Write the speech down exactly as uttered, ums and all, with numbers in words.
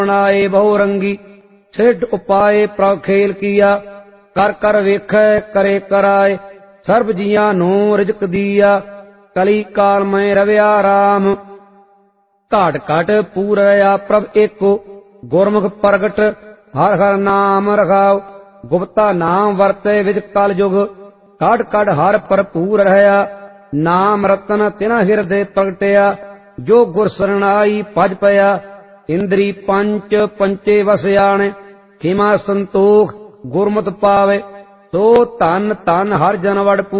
बनाए बहु रंगी सिद्ध उपाय प्रभ खेल किया कर कर वेखै करे कराए सर्ब जिया नो रिजक दिया कली काल में रव्या राम घाट घाट पूरया प्रभ एको गुरमुख प्रगट हर हर नाम रखाओ गुप्ता नाम वरते विज कल युग काढ़ काढ़ हर भरपूर रहया नाम रतन तिना हिरदे प्रगटया जो गुर शरण आई भज पया इंद्री पंच पंचे वस आने खिमा संतोख गुरमत पावे तो धन धन हर जन वड़